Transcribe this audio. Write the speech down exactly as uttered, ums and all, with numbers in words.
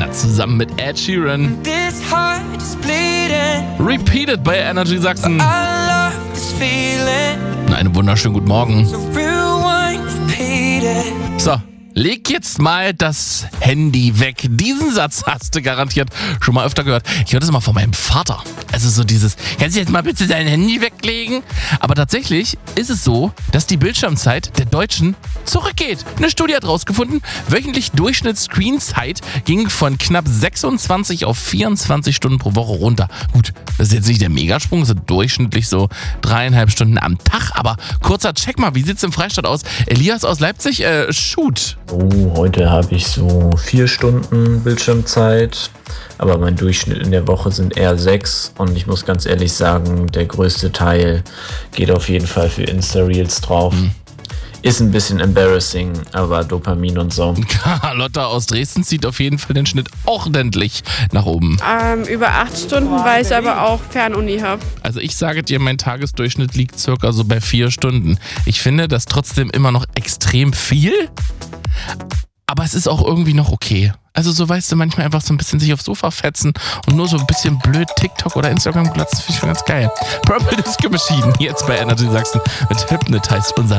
zusammen mit Ed Sheeran. Repeated bei Energy Sachsen. Einen wunderschönen guten Morgen. So, leg jetzt mal das Handy weg. Diesen Satz hast du garantiert schon mal öfter gehört. Ich höre das immer von meinem Vater. Also so dieses, kannst du jetzt mal bitte dein Handy weglegen? Aber tatsächlich ist es so, dass die Bildschirmzeit der Deutschen zurückgeht. Eine Studie hat rausgefunden, wöchentlich Durchschnitts-Screenzeit ging von knapp sechsundzwanzig auf vierundzwanzig Stunden pro Woche runter. Gut, das ist jetzt nicht der Megasprung, das sind durchschnittlich so dreieinhalb Stunden am Tag. Aber kurzer Check mal, wie sieht's im Freistaat aus? Elias aus Leipzig, äh, shoot. Oh, heute habe ich so vier Stunden Bildschirmzeit, aber mein Durchschnitt in der Woche sind eher sechs und ich muss ganz ehrlich sagen, der größte Teil geht auf jeden Fall für Insta-Reels drauf. Hm. Ist ein bisschen embarrassing, aber Dopamin und so. Carlotta aus Dresden zieht auf jeden Fall den Schnitt ordentlich nach oben. Ähm, über acht Stunden, weil ich aber auch Fernuni habe. Also ich sage dir, mein Tagesdurchschnitt liegt circa so bei vier Stunden. Ich finde das trotzdem immer noch extrem viel, aber es ist auch irgendwie noch okay. Also so, weißt du, manchmal einfach so ein bisschen sich aufs Sofa fetzen und nur so ein bisschen blöd TikTok oder Instagram platzen, finde ich schon ganz geil. Purple Disco Machine, jetzt bei Energy Sachsen mit Hypnotize, unser